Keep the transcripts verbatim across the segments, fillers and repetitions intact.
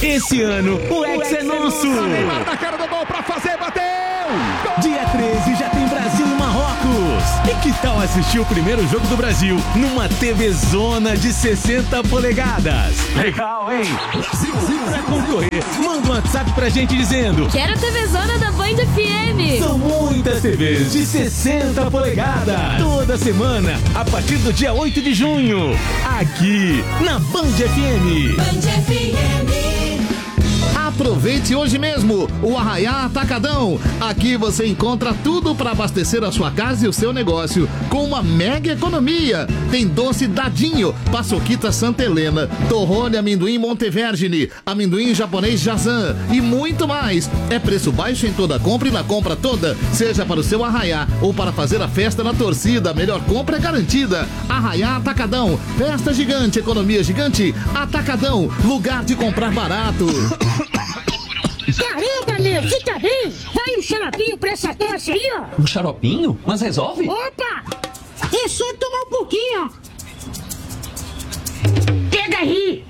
Esse ano, o Hexa é nosso! Neymar na cara do gol pra fazer, bateu! Gol! Dia treze já tem Brasil e Marrocos! E que tal assistir o primeiro jogo do Brasil numa T V Zona de sessenta polegadas? Legal, hein? Brasil, pra concorrer, manda um WhatsApp pra gente dizendo: quero a T V Zona da Band F M! São muitas T Vs de sessenta polegadas! Toda semana, a partir do dia oito de junho, aqui na Band F M! Band F M! Aproveite hoje mesmo o Arraiá Atacadão. Aqui você encontra tudo para abastecer a sua casa e o seu negócio com uma mega economia. Tem doce Dadinho, paçoquita Santa Helena, torrone amendoim Montevergine, amendoim japonês Jazan e muito mais. É preço baixo em toda compra e na compra toda, seja para o seu Arraiá ou para fazer a festa na torcida. A melhor compra é garantida. Arraiá Atacadão, festa gigante, economia gigante. Atacadão, lugar de comprar barato. Caramba, meu, você tá bem? Vai um xaropinho pra essa tosse aí, ó. Um xaropinho? Mas resolve? Opa! É só tomar um pouquinho, ó. Pega aí!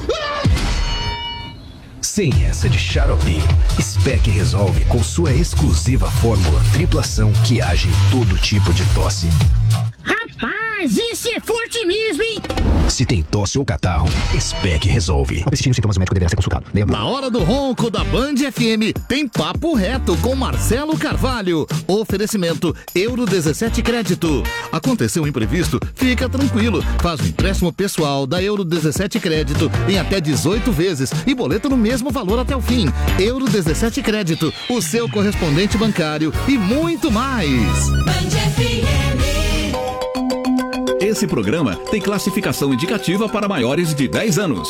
Sem essa de xaropinho, Spec resolve com sua exclusiva fórmula triplação que age em todo tipo de tosse. Rapaz, esse é forte mesmo, hein? Se tem tosse ou catarro, Spec resolve. Assistindo sintomas médicos deverá ser consultado. Lembra? Na hora do ronco da Band F M, tem Papo Reto com Marcelo Carvalho. Oferecimento Euro dezessete Crédito. Aconteceu um imprevisto? Fica tranquilo. Faz um empréstimo pessoal da Euro dezessete Crédito em até dezoito vezes e boleto no mesmo valor até o fim. Euro dezessete Crédito, o seu correspondente bancário e muito mais. Band F M. Esse programa tem classificação indicativa para maiores de dez anos.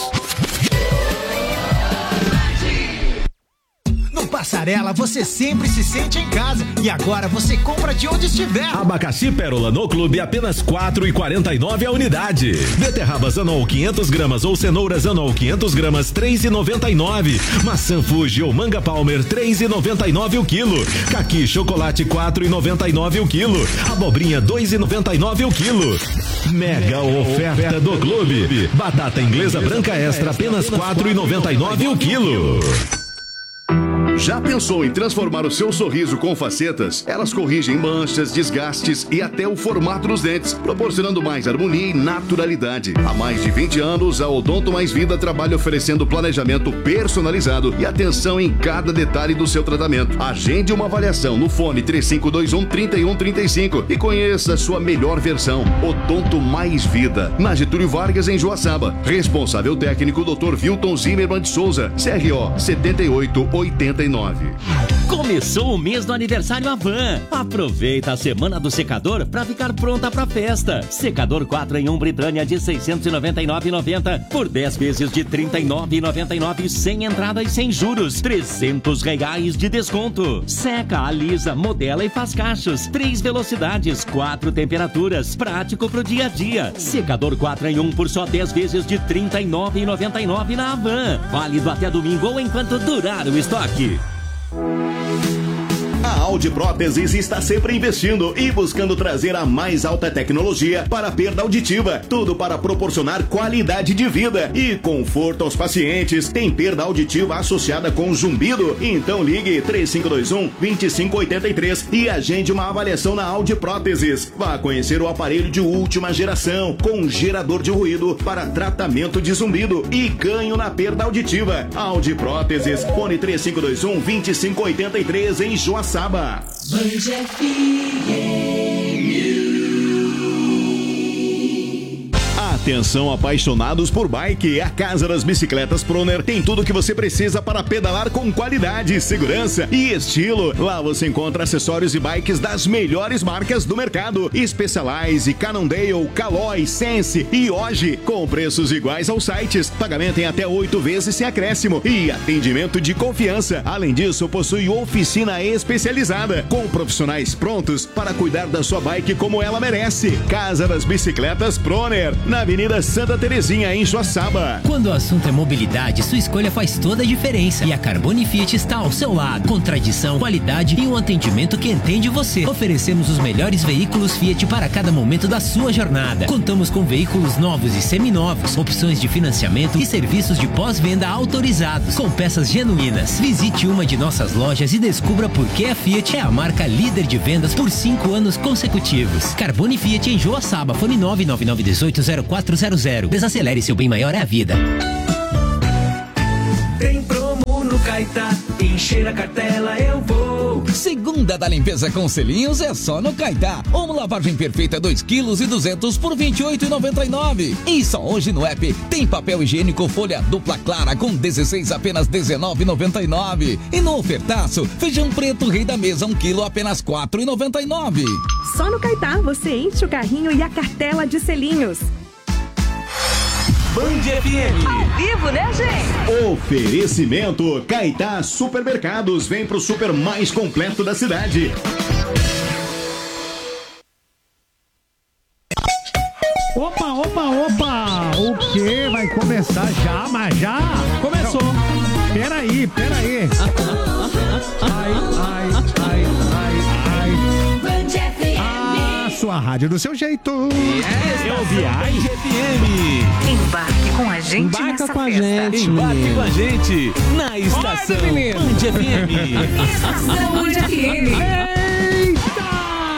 Passarela, você sempre se sente em casa e agora você compra de onde estiver. Abacaxi Pérola no Clube apenas quatro reais e quarenta e nove centavos a unidade. Beterrabas Anol quinhentas gramas ou cenouras Anol quinhentas gramas três reais e noventa e nove centavos. Maçã Fuji ou Manga Palmer três reais e noventa e nove centavos o quilo. Caqui Chocolate quatro reais e noventa e nove centavos o quilo. Abobrinha dois reais e noventa e nove centavos o quilo. Mega oferta do Clube. Batata inglesa branca extra apenas quatro reais e noventa e nove centavos o quilo. Já pensou em transformar o seu sorriso com facetas? Elas corrigem manchas, desgastes e até o formato dos dentes, proporcionando mais harmonia e naturalidade. Há mais de vinte anos, a Odonto Mais Vida trabalha oferecendo planejamento personalizado e atenção em cada detalhe do seu tratamento. Agende uma avaliação no fone três cinco dois um, três um três cinco e conheça a sua melhor versão. Odonto Mais Vida, na Getúlio Vargas, em Joaçaba. Responsável técnico doutor Wilton Zimmermann de Souza, C R O setenta e oito oitenta e nove. Começou o mês do aniversário Avan. Aproveita a semana do secador para ficar pronta para festa. Secador quatro em um Britânia de seiscentos e noventa e nove reais e noventa centavos por dez vezes de trinta e nove reais e noventa e nove centavos sem entrada e sem juros. trezentos reais de desconto. Seca, alisa, modela e faz cachos. Três velocidades, quatro temperaturas. Prático pro dia a dia. Secador quatro em um por só dez vezes de trinta e nove reais e noventa e nove centavos na Avan. Válido até domingo ou enquanto durar o estoque. A Audi Próteses está sempre investindo e buscando trazer a mais alta tecnologia para a perda auditiva. Tudo para proporcionar qualidade de vida e conforto aos pacientes. Tem perda auditiva associada com zumbido? Então ligue três cinco dois um, dois cinco oito três e agende uma avaliação na Audi Próteses. Vá conhecer o aparelho de última geração com gerador de ruído para tratamento de zumbido e ganho na perda auditiva. Audi Próteses, fone três cinco dois um, dois cinco oito três em Joaçaba. Atenção apaixonados por bike, a Casa das Bicicletas Proner tem tudo o que você precisa para pedalar com qualidade, segurança e estilo. Lá você encontra acessórios e bikes das melhores marcas do mercado: Specialized, Cannondale, Caloi, Sense e hoje com preços iguais aos sites, pagamento em até oito vezes sem acréscimo e atendimento de confiança. Além disso, possui oficina especializada com profissionais prontos para cuidar da sua bike como ela merece. Casa das Bicicletas Proner, na Avenida Avenida Santa Terezinha, em Joaçaba. Quando o assunto é mobilidade, sua escolha faz toda a diferença. E a Carbone Fiat está ao seu lado, com tradição, qualidade e um atendimento que entende você. Oferecemos os melhores veículos Fiat para cada momento da sua jornada. Contamos com veículos novos e seminovos, opções de financiamento e serviços de pós-venda autorizados, com peças genuínas. Visite uma de nossas lojas e descubra por que a Fiat é a marca líder de vendas por cinco anos consecutivos. Carbone Fiat em Joaçaba, fone nove nove nove um oito zero quatro zero zero. Desacelere, seu bem maior é a vida. Tem promo no Caetá, encher a cartela eu vou. Segunda da limpeza com selinhos é só no Caetá. Uma lavagem perfeita dois quilos e duzentos por vinte e oito reais e noventa e nove centavos. E só hoje no app tem papel higiênico folha dupla clara com dezesseis apenas dezenove reais e noventa e nove centavos. E no ofertaço, feijão preto rei da mesa um quilo apenas quatro reais e noventa e nove centavos. Só no Caetá você enche o carrinho e a cartela de selinhos. Band F M. Ao vivo, né, gente? Oferecimento Caetá Supermercados. Vem pro super mais completo da cidade. Opa, opa, opa! O que? Vai começar já, mas já? Começou. Não. Peraí, peraí. Ai, ai, ai, ai, ai. Ah, sua rádio do seu jeito. É, eu viagem F M. Embarque com a gente Embarca nessa com a festa. gente. Embarque com a gente na estação Band F M. Estação Band F M. Eita!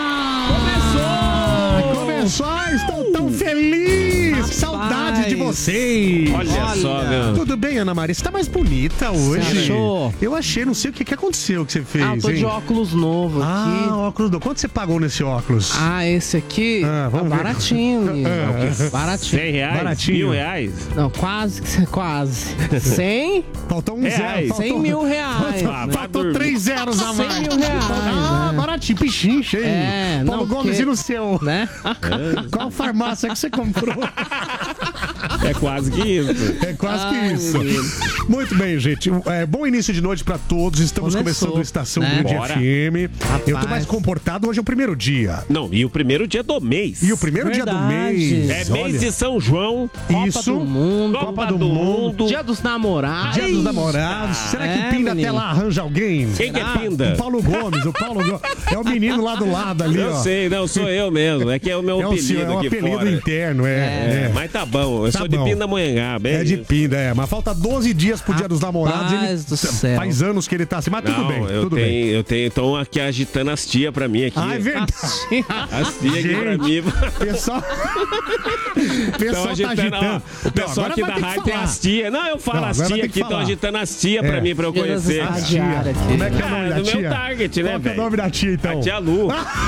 Começou! Começou! Estou tão feliz! Saudade de vocês! Olha, Olha só, meu. Tudo bem, Ana Maria? Você tá mais bonita hoje. Você achou? Eu achei, não sei o que, que aconteceu que você fez, Ah, eu tô hein? de óculos novo aqui. Ah, óculos novo. Quanto você pagou nesse óculos? Ah, esse aqui Ah, vamos tá ver. baratinho, menino. Ah, Baratinho. cem reais? Baratinho. Mil reais? Não, quase, quase. cem? Faltou um Reais. zero. Faltou, cem mil reais. Faltou, Ah, vai faltou dormir. três zeros a mais. cem mil reais. Ah, né? baratinho, pichincha, hein? É, Paulo não, Gomes, porque- e no seu? Né? Qual farmácia que você comprou? É quase que isso. É quase Ai, que isso. menino. Muito bem, gente. É, bom início de noite pra todos. Estamos Começou, começando a Estação né? Grande Bora. F M. Eu tô Rapaz. mais comportado. Hoje é o primeiro dia. Não, e o primeiro dia do mês. E o primeiro dia do Verdade. mês. É olha. mês de São João. Copa Isso. do Mundo. Copa do Mundo. Dia dos namorados. Dia dos namorados. Será que É, o Pinda até menino. lá arranja alguém? Quem que é Será? Pinda? O Paulo Gomes. O Paulo Gomes. É o menino lá do lado ali, Eu ó. sei, não, sou eu mesmo. É que é o meu É o apelido seu, é um aqui apelido fora. interno, é. É, é. mas tá bom. Eu Tá sou de bom. Pindamonhangaba. É de Pinda, é. Mas falta doze dias pro dia dos namorados. Rapaz Ele do céu. faz anos que ele tá assim. Mas tudo Não, bem, eu tudo tenho, bem. eu tenho, então aqui agitando as tia pra mim aqui. Ah, é verdade. As tia aqui pra mim. Pessoal, Estão pessoal tá agitando, agitando. ó, o pessoal Não, agora aqui vai da ter que rádio tem falar. as tia. Não, eu falo Não, as agora vai tia ter que aqui, estão falar. agitando as tia É. pra mim, pra eu Dia das conhecer. estagiárias aqui. Como é que é o nome Ah, da do tia? meu target, né, Qual que é o velho? nome da tia, então? A tia Lu.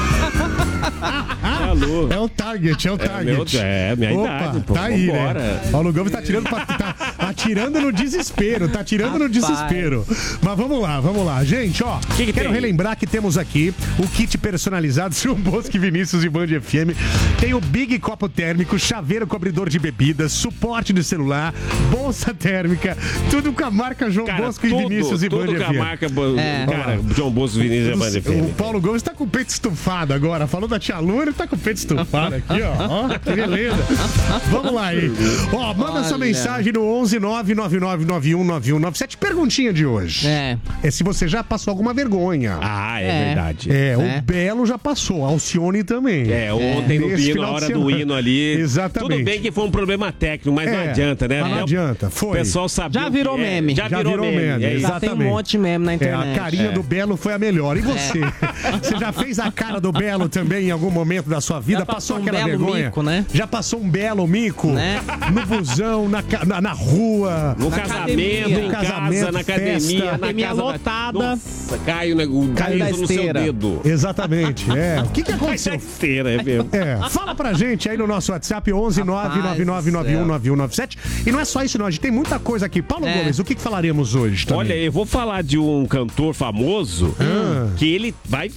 Tia Lu. É o Target, é o Target. meu- é, minha Opa, idade, pô, tá aí, vambora. né? Paulo Gomes tá atirando, pra, tá atirando no desespero, tá atirando no Rapaz. desespero. Mas vamos lá, vamos lá. Gente, ó, Que que quero tem? relembrar que temos aqui o kit personalizado Seu Bosque Vinícius e Band F M. Tem o Big Copo Térmico, chaveiro cobridor de bebidas, suporte de celular, bolsa térmica, tudo com a marca João Cara, Bosco e tudo, Vinícius e Band tudo com F a M. marca, bo- É. cara, João Bosco Vinícius e Band F M. O Paulo Gomes tá com o peito estufado agora. Falou da tia Lu, ele tá com o peito estufado aqui, ó. Ó, que beleza. Vamos lá aí. Ó, manda Olha. sua mensagem no onze nove nove nove nove um nove um nove sete. Perguntinha de hoje. É. É se você já passou alguma vergonha. Ah, é, É. verdade. É, É. o Belo já passou, a Alcione também. É, ontem no Nesse hino, final na de hora do semana. hino ali. Exatamente. Tudo bem que foi um problema técnico, mas não É, adianta, né? mas não É, o- adianta, foi. O pessoal sabia. Já o que virou é, meme. Já, virou, meme. é isso. Já tem um exatamente. monte de meme na É, internet. a carinha É. do Belo foi a melhor. E você? Você já fez a cara do Belo também em algum momento da sua vida? Já passou um aquela belo vergonha? mico, né? Já passou um belo mico? Né? No busão, na, ca- na, na rua. No Na casamento, academia. em No casa, casamento, na academia, festa. na Academia casa da- lotada. Nossa, caiu né, o Caiu da dedo no seu esteira. dedo. Exatamente, é. O que que Caiu da aconteceu? esteira, é mesmo. É, fala pra gente aí no nosso WhatsApp onze nove nove nove nove um nove um nove sete. E não é só isso não, a gente tem muita coisa aqui. Paulo É. Gomes, o que que falaremos hoje também? Olha, eu vou falar de um cantor famoso Ah. que ele vai estar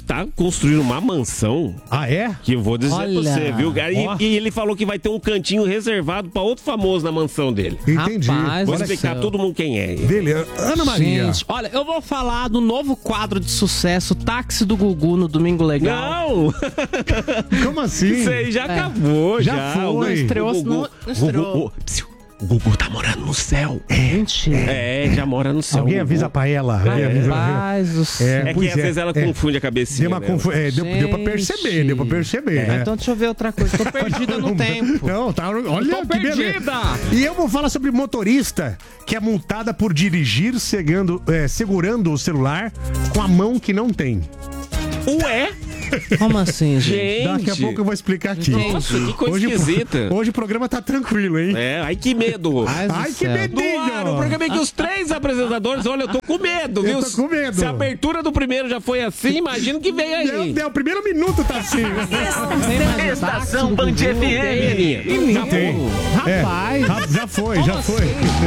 construíram uma mansão. Ah, é? Que eu vou dizer Olha. pra você, viu? E, Ó. e ele falou que vai ter um cantinho reservado pra outro famoso na mansão dele. Entendi. Rapaz, Vou do explicar céu. todo mundo quem é. Beleza. Ana Maria. Gente, olha, eu vou falar do novo quadro de sucesso, Táxi do Gugu no Domingo Legal. Não! Como assim? Isso aí já É. acabou, Já já. foi. O Não estreou, Gugu- não, não estreou. Gugu- Psiu. O Gugu tá morando no céu. Mentira. É, já mora no céu. Alguém o Gugu. avisa pra ela. Alguém avisa pra ela. Rapaz do céu. É que pois às vezes ela é. confunde a cabecinha. Deu, uma dela. confu... é, deu, deu pra Gente. perceber, deu pra perceber, É, né? então deixa eu ver outra coisa. Tô perdida no tempo. Não, tá. Olha Tô que beleza. perdida. E eu vou falar sobre motorista que é multada por dirigir segando, é, segurando o celular com a mão que não tem. Ué? Como assim, gente? Gente. Daqui a pouco eu vou explicar aqui. Nossa, que coisa hoje, esquisita. Hoje o programa tá tranquilo, hein? É, ai que medo. Ai, Ai, que medinho. Do ar, o programa é que os três apresentadores, olha, eu tô com medo, viu? Eu tô com medo. Se a abertura do primeiro já foi assim, imagina que vem aí. Deu, deu, o primeiro minuto tá assim. Estação Band F M. Já tem. Rapaz. É, já foi, já foi.